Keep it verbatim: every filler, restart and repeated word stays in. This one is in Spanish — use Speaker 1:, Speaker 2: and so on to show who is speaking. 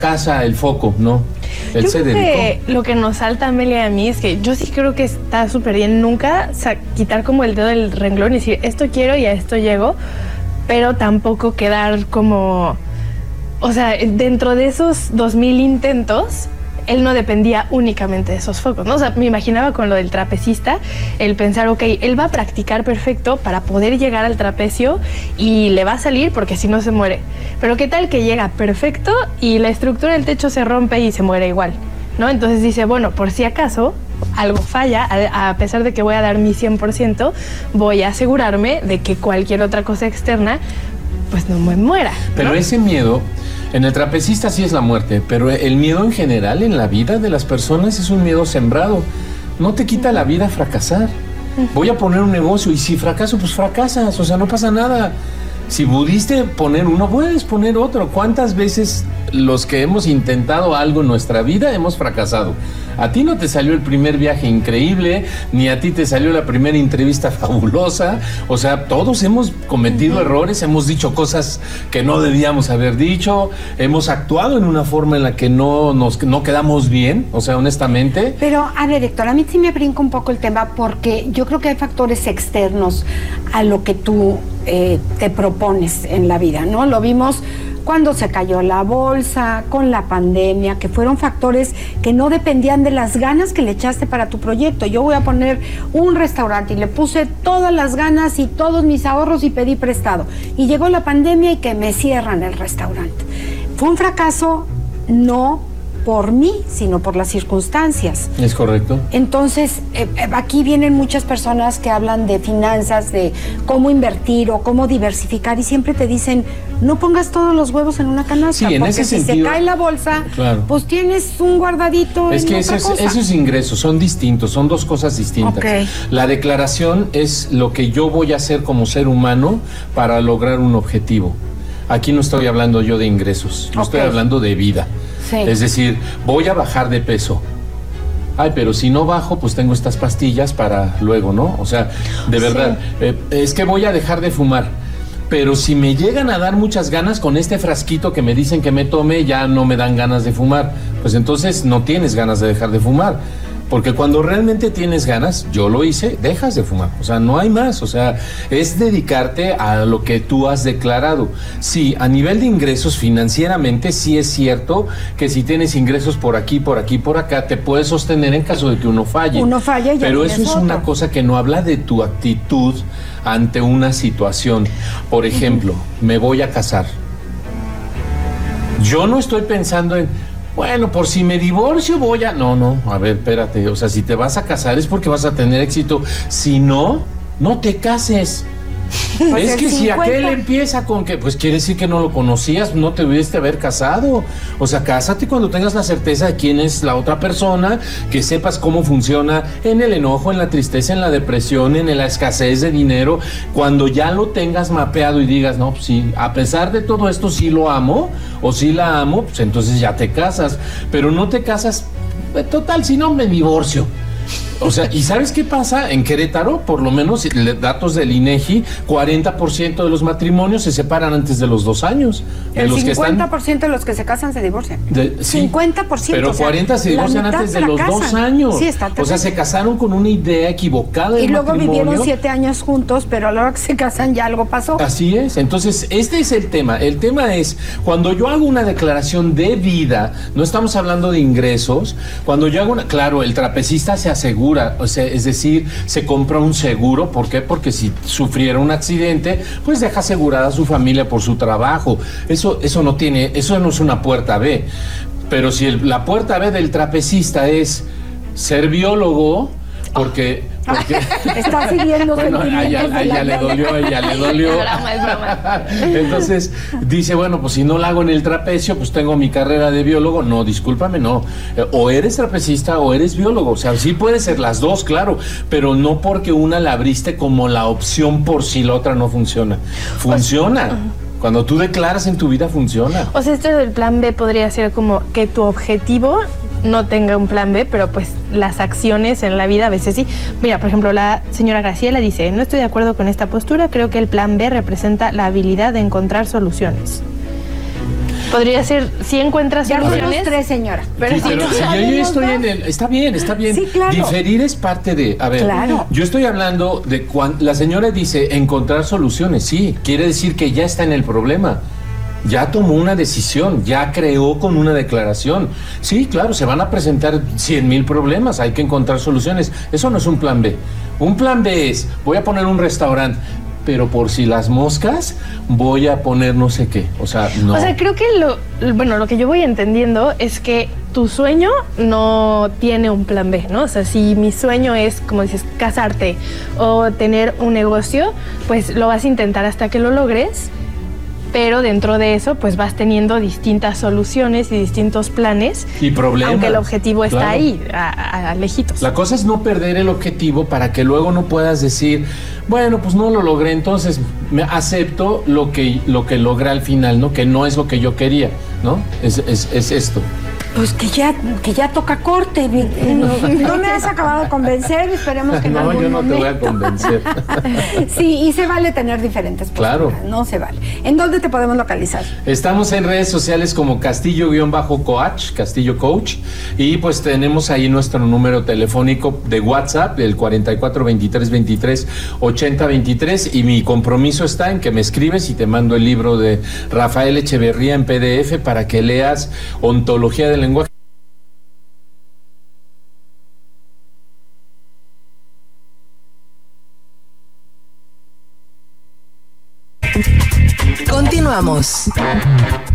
Speaker 1: casa el foco, ¿no? Él
Speaker 2: yo
Speaker 1: se
Speaker 2: creo
Speaker 1: dedicó.
Speaker 2: que lo que nos salta a Amelia y a mí es que yo sí creo que está súper bien nunca sa- quitar como el dedo del renglón y decir esto quiero y a esto llego, pero tampoco quedar como, o sea, dentro de esos dos mil intentos, él no dependía únicamente de esos focos, ¿no? O sea, me imaginaba con lo del trapecista, el pensar, ok, él va a practicar perfecto para poder llegar al trapecio y le va a salir porque si no se muere. Pero ¿qué tal que llega perfecto y la estructura del techo se rompe y se muere igual, ¿no? Entonces dice, bueno, por si acaso algo falla, a, a pesar de que voy a dar mi cien por ciento, voy a asegurarme de que cualquier otra cosa externa pues no me muera, ¿no?
Speaker 1: Pero ese miedo, en el trapecista sí es la muerte, pero el miedo en general en la vida de las personas es un miedo sembrado. No te quita la vida fracasar. Voy a poner un negocio y si fracaso, pues fracasas, o sea, no pasa nada. Si pudiste poner uno, puedes poner otro. ¿Cuántas veces los que hemos intentado algo en nuestra vida hemos fracasado? A ti no te salió el primer viaje increíble, ni a ti te salió la primera entrevista fabulosa. O sea, todos hemos cometido uh-huh. errores, hemos dicho cosas que no debíamos haber dicho, hemos actuado en una forma en la que no nos no quedamos bien, o sea, honestamente.
Speaker 3: Pero, a ver, Héctor, a mí sí me brinca un poco el tema porque yo creo que hay factores externos a lo que tú eh, te propones en la vida, ¿no? Lo vimos cuando se cayó la bolsa, con la pandemia, que fueron factores que no dependían de las ganas que le echaste para tu proyecto. Yo voy a poner un restaurante y le puse todas las ganas y todos mis ahorros y pedí prestado. Y llegó la pandemia y que me cierran el restaurante. Fue un fracaso no por mí, sino por las circunstancias.
Speaker 1: Es correcto.
Speaker 3: Entonces, eh, aquí vienen muchas personas que hablan de finanzas, de cómo invertir o cómo diversificar y siempre te dicen, no pongas todos los huevos en una canasta,
Speaker 1: sí, en
Speaker 3: porque
Speaker 1: ese
Speaker 3: si
Speaker 1: sentido,
Speaker 3: se cae la bolsa,
Speaker 1: claro.
Speaker 3: pues tienes un guardadito
Speaker 1: es
Speaker 3: en
Speaker 1: que
Speaker 3: otra
Speaker 1: esos,
Speaker 3: cosa.
Speaker 1: esos ingresos son distintos, son dos cosas distintas.
Speaker 3: Okay.
Speaker 1: La declaración es lo que yo voy a hacer como ser humano para lograr un objetivo. Aquí no estoy hablando yo de ingresos, yo
Speaker 3: Okay.
Speaker 1: estoy hablando de vida. Sí. Es decir, voy a bajar de peso. Ay, pero si no bajo, pues tengo estas pastillas para luego, ¿no? O sea, de verdad, sí. eh, es que voy a dejar de fumar. Pero si me llegan a dar muchas ganas con este frasquito que me dicen que me tome, ya no me dan ganas de fumar. Pues entonces no tienes ganas de dejar de fumar. Porque cuando realmente tienes ganas, yo lo hice, dejas de fumar. O sea, no hay más. O sea, es dedicarte a lo que tú has declarado. Sí, a nivel de ingresos financieramente, sí es cierto que si tienes ingresos por aquí, por aquí, por acá, te puedes sostener en caso de que uno falle.
Speaker 3: Uno falla y ya
Speaker 1: Pero eso es
Speaker 3: otro.
Speaker 1: una cosa que no habla de tu actitud ante una situación. Por ejemplo, uh-huh. me voy a casar. Yo no estoy pensando en... Bueno, por si me divorcio voy a... No, no, a ver, espérate. O sea, si te vas a casar es porque vas a tener éxito. Si no, no te cases. Pues es que si aquel empieza con que, pues quiere decir que no lo conocías, no te debiste haber casado. O sea, cásate cuando tengas la certeza de quién es la otra persona, que sepas cómo funciona en el enojo, en la tristeza, en la depresión, en la escasez de dinero. Cuando ya lo tengas mapeado y digas, no, pues sí, a pesar de todo esto sí lo amo o sí la amo, pues entonces ya te casas. Pero no te casas, total, si no me divorcio. O sea, ¿y sabes qué pasa? En Querétaro, por lo menos, datos del INEGI, cuarenta por ciento de los matrimonios se separan antes de los dos años. De
Speaker 3: El
Speaker 1: los
Speaker 3: cincuenta por ciento
Speaker 1: que están...
Speaker 3: de los que se casan se divorcian.
Speaker 1: De, sí,
Speaker 3: cincuenta por ciento.
Speaker 1: pero cuarenta se divorcian antes de los dos años.
Speaker 3: Sí, está
Speaker 1: o sea, se casaron con una idea equivocada del
Speaker 3: Y luego
Speaker 1: matrimonio.
Speaker 3: vivieron siete años juntos, pero a la hora que se casan ya algo pasó.
Speaker 1: Así es. Entonces, este es el tema. El tema es, cuando yo hago una declaración de vida, no estamos hablando de ingresos, cuando yo hago una... Claro, el trapecista se asegura, o sea, es decir, se compra un seguro. ¿Por qué? Porque si sufriera un accidente, pues deja asegurada a su familia por su trabajo. Eso, eso no tiene, eso no es una puerta B. Pero si el, la puerta B del trapecista es ser biólogo, porque... porque
Speaker 3: está siguiendo.
Speaker 1: Bueno, a ella, a ella le dolió, a ella le dolió.
Speaker 2: Es broma, es broma.
Speaker 1: Entonces dice, bueno, pues si no la hago en el trapecio, pues tengo mi carrera de biólogo. No, discúlpame, no. O eres trapecista o eres biólogo. O sea, sí puede ser las dos, claro, pero no porque una la abriste como la opción por si la otra no funciona. Funciona. Pues, uh-huh. Cuando tú declaras en tu vida, funciona.
Speaker 2: O sea, esto del plan B podría ser como que tu objetivo no tenga un plan B, pero pues las acciones en la vida a veces sí. Mira, por ejemplo, la señora Graciela dice, no estoy de acuerdo con esta postura, creo que el plan B representa la habilidad de encontrar soluciones. Podría ser, si encuentras
Speaker 3: Ya somos
Speaker 2: soluciones.
Speaker 3: tres, señora.
Speaker 2: Pero
Speaker 1: Sí,
Speaker 2: si
Speaker 1: pero
Speaker 2: no
Speaker 1: si yo
Speaker 2: salen
Speaker 1: ya
Speaker 2: los
Speaker 1: estoy
Speaker 2: dos.
Speaker 1: en el... Está bien, está bien.
Speaker 3: Sí, claro.
Speaker 1: Diferir es parte de... A ver,
Speaker 3: Claro.
Speaker 1: yo estoy hablando de cuando... La señora dice encontrar soluciones. Sí, quiere decir que ya está en el problema. Ya tomó una decisión, ya creó con una declaración. Sí, claro, se van a presentar cien mil problemas, hay que encontrar soluciones. Eso no es un plan B. Un plan B es, voy a poner un restaurante, pero por si las moscas, voy a poner no sé qué. O sea, no.
Speaker 2: O sea, creo que lo, bueno, lo que yo voy entendiendo es que tu sueño no tiene un plan B, ¿no? O sea, si mi sueño es, como dices, casarte o tener un negocio, pues lo vas a intentar hasta que lo logres. Pero dentro de eso, pues vas teniendo distintas soluciones y distintos planes.
Speaker 1: Y problemas.
Speaker 2: Aunque el objetivo está
Speaker 1: Claro.
Speaker 2: ahí, a, a- a lejitos.
Speaker 1: La cosa es no perder el objetivo para que luego no puedas decir, bueno, pues no lo logré, entonces me acepto lo que, lo que logré al final, ¿no? Que no es lo que yo quería, ¿no? Es, es, es esto.
Speaker 3: Pues que ya, que ya toca corte. No, no me has acabado de convencer, esperemos que en
Speaker 1: No,
Speaker 3: algún
Speaker 1: yo no te voy a
Speaker 3: momento.
Speaker 1: convencer.
Speaker 3: Sí, y se vale tener diferentes posturas.
Speaker 1: Claro.
Speaker 3: No se vale. ¿En dónde te podemos localizar?
Speaker 1: Estamos en redes sociales como Castillo-Coach, Castillo Coach, y pues tenemos ahí nuestro número telefónico de WhatsApp, el cuarenta y cuatro veintitrés veintitrés ochenta veintitrés, y mi compromiso está en que me escribes y te mando el libro de Rafael Echeverría en P D F para que leas Ontología del Lenguaje.
Speaker 4: Continuamos.